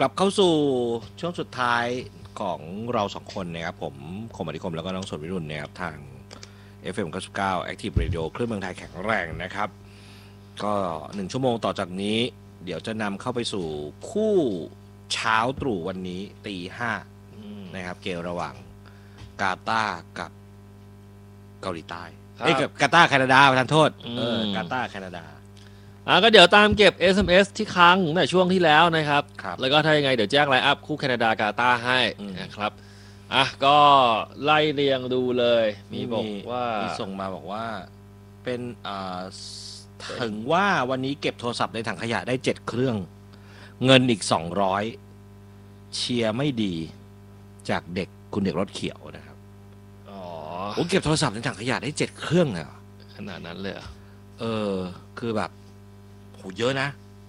กลับเข้าสู่ช่วงสุดท้ายของเราสองคนนะครับผมคมอธิคมแล้วก็น้องสนวิรุณนะครับทาง FM 99 Active Radio คลื่นเมืองไทยแข็งแรงนะครับก็1ชั่วโมงต่อจากนี้เดี๋ยวจะนำเข้าไปสู่คู่เช้าตรู่วันนี้ตีห้านะครับเกมระหว่างกาตาร์กับเกาหลีใต้กับกาตาร์แคนาดาประทานโทษกาตาร์แคนาดาก็เดี๋ยวตามเก็บ SMS ที่ค้างในช่วงที่แล้วนะครับแล้วก็ถ้ายังไงเดี๋ยวแจ้งไลน์อัพคู่แคนาดากาตาร์ให้นะครับก็ไล่เรียงดูเลยมีบอกว่ามีส่งมาบอกว่าเป็นถึงว่าวันนี้เก็บโทรศัพท์ในถังขยะได้7เครื่องเงินอีก200เชียร์ไม่ดีจากเด็กคุณเด็กรถเขียวนะครับผมเก็บโทรศัพท์ในถังขยะได้7เครื่องเลยขนาดนั้นเลยคือแบบโหเยอะนะ